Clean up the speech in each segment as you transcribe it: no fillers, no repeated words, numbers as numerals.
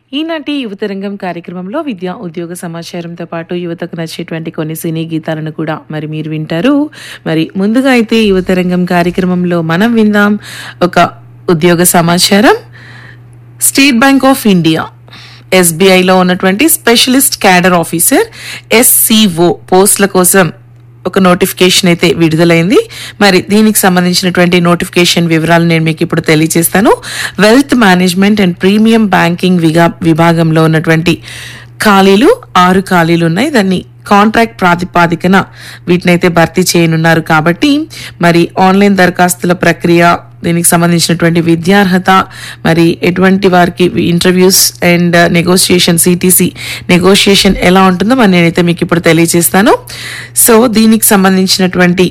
ఈనాటి యువతరంగం కార్యక్రమంలో విద్యా ఉద్యోగ సమాచారంతో పాటు యువతకు నచ్చేటువంటి కొన్ని సినీ గీతాలను కూడా మరి మీరు వింటారు. మరి ముందుగా అయితే యువతరంగం కార్యక్రమంలో మనం విందాం ఒక ఉద్యోగ సమాచారం. స్టేట్ బ్యాంక్ ఆఫ్ ఇండియా SBIలో ఉన్నటువంటి స్పెషలిస్ట్ క్యాడర్ ఆఫీసర్ SCO పోస్టుల కోసం ఒక నోటిఫికేషన్ అయితే విడుదలైంది. మరి దీనికి సంబంధించినటువంటి నోటిఫికేషన్ వివరాలు నేను మీకు ఇప్పుడు తెలియజేస్తాను. Wealth management and premium banking విభాగంలో ఉన్నటువంటి ఖాళీలు 6 ఖాళీలు ఉన్నాయి. దాన్ని కాంట్రాక్ట్ ప్రాతిపాదికన వీటినైతే భర్తీ చేయనున్నారు. కాబట్టి మరి ఆన్లైన్ దరఖాస్తుల ప్రక్రియ, దీనికి సంబంధించినటువంటి విద్యార్హత, మరి ఎటువంటి వారికి interviews and negotiation CTC negotiation ఎలా ఉంటుందో మరి నేనైతే మీకు ఇప్పుడు తెలియజేస్తాను. సో దీనికి సంబంధించినటువంటి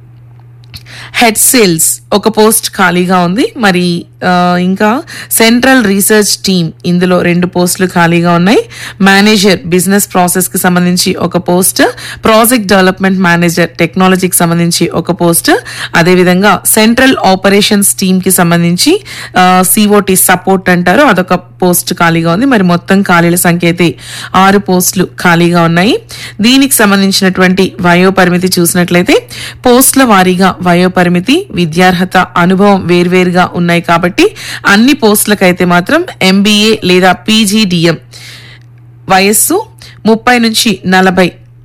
హెడ్ సేల్స్ ఒక పోస్ట్ ఖాళీగా ఉంది. మరి ఇంకా సెంట్రల్ రీసెర్చ్ టీమ్ ఇందులో 2 పోస్టులు ఖాళీగా ఉన్నాయి. మేనేజర్ బిజినెస్ ప్రాసెస్ కి సంబంధించి ఒక పోస్ట్, ప్రాజెక్ట్ డెవలప్మెంట్ మేనేజర్ టెక్నాలజీకి సంబంధించి ఒక పోస్ట్, అదేవిధంగా సెంట్రల్ ఆపరేషన్స్ టీమ్ కి సంబంధించి COT సపోర్ట్ అంటారు, అదొక పోస్ట్ ఖాళీగా ఉంది. మరి మొత్తం ఖాళీల సంఖ్య అయితే 6 పోస్టులు ఖాళీగా ఉన్నాయి. దీనికి సంబంధించినటువంటి వయోపరిమితి చూసినట్లయితే పోస్టుల వారీగా వయోపరిమితి, విద్యార్హత, అనుభవం వేర్వేరుగా ఉన్నాయి. కాబట్టి అన్ని పోస్టులకైతే మాత్రం MBA లేదా PGDM, వయస్సు 30 నుంచి 40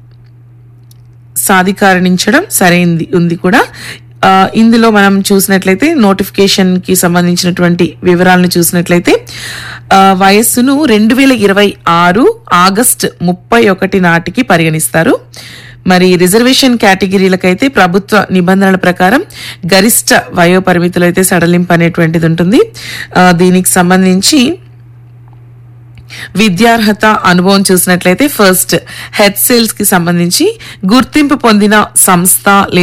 సాధికారణించడం సరైంది ఉంది కూడా. ఇందులో మనం చూసినట్లయితే నోటిఫికేషన్ కి సంబంధించినటువంటి వివరాలను చూసినట్లయితే వయస్సును 2026 ఆగస్టు 31 నాటికి పరిగణిస్తారు. మరి రిజర్వేషన్ కేటగిరీలకైతే ప్రభుత్వ నిబంధనల ప్రకారం గరిష్ట వయోపరిమితులు అయితే సడలింపు అనేటువంటిది ఉంటుంది. దీనికి సంబంధించి విద్యార్హత, అనుభవం చూసినట్లయితే ఫస్ట్ హెడ్ సేల్స్ కి సంబంధించి గుర్తింపు పొందిన సంస్థ